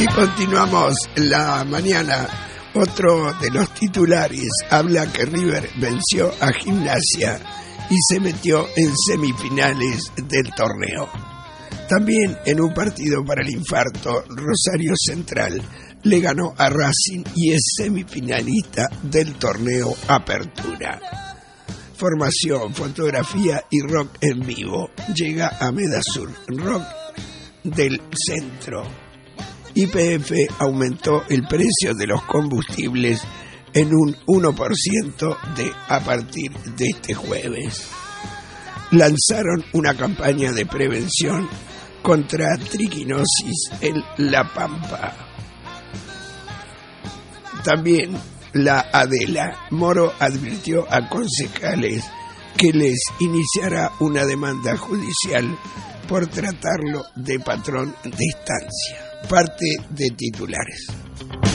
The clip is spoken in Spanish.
Y continuamos la mañana. Otro de los titulares habla que River venció a Gimnasia y se metió en semifinales del torneo. También en un partido para el infarto, Rosario Central le ganó a Racing y es semifinalista del torneo Apertura. Formación, fotografía y rock en vivo. Llega a Medasur, rock del centro. YPF aumentó el precio de los combustibles en un 1% a partir de este jueves. Lanzaron una campaña de prevención contra triquinosis en La Pampa. También la Adela. Moro advirtió a concejales que les iniciará una demanda judicial por tratarlo de patrón de estancia. Parte de titulares.